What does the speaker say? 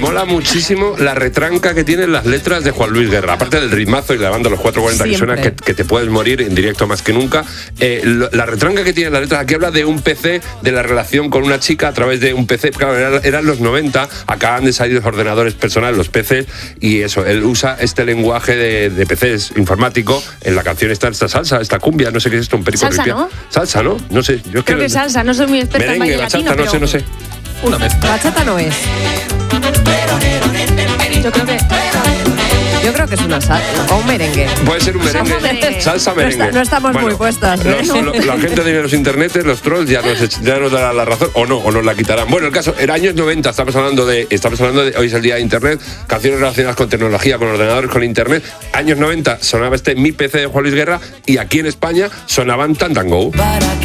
mola muchísimo la retranca que tienen las letras de Juan Luis Guerra. Aparte del ritmazo y grabando los 440 que suena, que te puedes morir en directo más que nunca. La retranca que tienen las letras, aquí habla de un PC, de la relación con una chica a través de un PC. Claro, eran los 90, acaban de salir los ordenadores personales, los PCs, y eso, él usa este lenguaje de PCs informático. En la canción está esta salsa, esta cumbia, no sé qué es esto, un perico salsa, ripiado. ¿no? Salsa, ¿no? No sé. Yo creo que salsa, no soy muy experta en baile latino, pero... no sé. Una vez. Bachata no es. Yo creo que es una salsa o un merengue. Puede ser un merengue. Salsa merengue. No estamos muy puestas. La gente de los internetes, los trolls, ya nos dará la razón o nos la quitarán. Bueno, el caso, era años 90, estamos hablando de hoy es el día de Internet, canciones relacionadas con tecnología, con ordenadores, con Internet. Años 90 sonaba Mi PC de Juan Luis Guerra y aquí en España sonaban Tantango.